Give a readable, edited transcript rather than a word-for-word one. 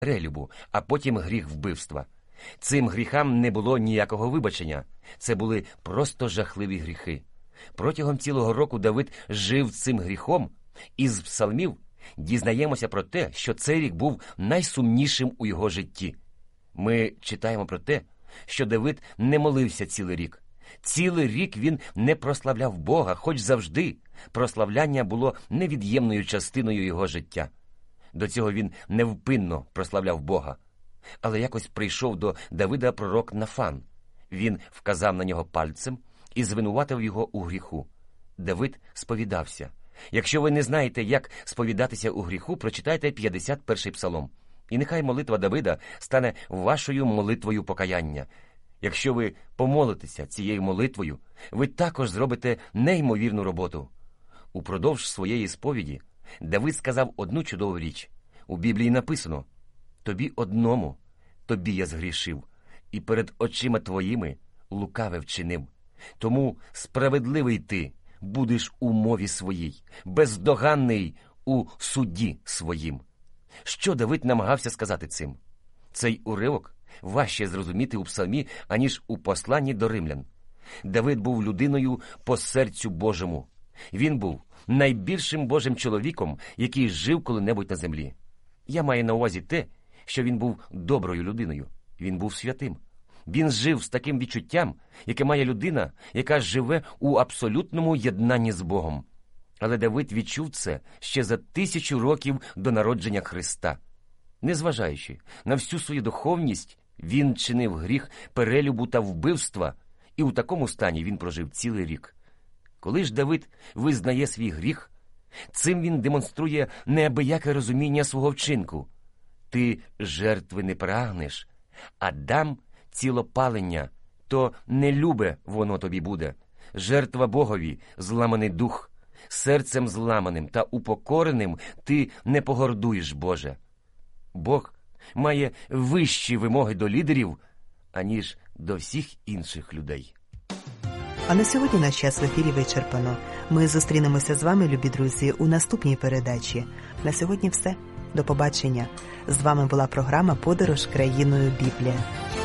перелюбу, а потім гріх вбивства. Цим гріхам не було ніякого вибачення. Це були просто жахливі гріхи. Протягом цілого року Давид жив цим гріхом, і з псалмів дізнаємося про те, що цей рік був найсумнішим у його житті. Ми читаємо про те, що Давид не молився цілий рік. Цілий рік він не прославляв Бога, хоч завжди прославляння було невід'ємною частиною його життя. До цього він невпинно прославляв Бога. Але якось прийшов до Давида пророк Нафан. Він вказав на нього пальцем і звинуватив його у гріху. Давид сповідався. Якщо ви не знаєте, як сповідатися у гріху, прочитайте 51-й псалом. І нехай молитва Давида стане вашою молитвою покаяння. Якщо ви помолитеся цією молитвою, ви також зробите неймовірну роботу. Упродовж своєї сповіді Давид сказав одну чудову річ. У Біблії написано: «Тобі одному, тобі я згрішив, і перед очима твоїми лукаве вчинив. Тому справедливий ти будеш у мові своїй, бездоганний у суді своїм». Що Давид намагався сказати цим? Цей уривок важче зрозуміти у псалмі, аніж у посланні до римлян. Давид був людиною по серцю Божому. Він був найбільшим Божим чоловіком, який жив коли-небудь на землі. Я маю на увазі те, що він був доброю людиною. Він був святим. Він жив з таким відчуттям, яке має людина, яка живе у абсолютному єднанні з Богом. Але Давид відчув це ще за 1000 років до народження Христа. Незважаючи на всю свою духовність, він чинив гріх перелюбу та вбивства, і у такому стані він прожив цілий рік. Коли ж Давид визнає свій гріх, цим він демонструє неабияке розуміння свого вчинку. «Ти жертви не прагнеш, а дам цілопалення, то не любе воно тобі буде. Жертва Богові – зламаний дух, серцем зламаним та упокореним ти не погордуєш, Боже». Бог має вищі вимоги до лідерів, аніж до всіх інших людей. А на сьогодні наш час в ефірі вичерпано. Ми зустрінемося з вами, любі друзі, у наступній передачі. На сьогодні все. До побачення. З вами була програма «Подорож країною Біблія».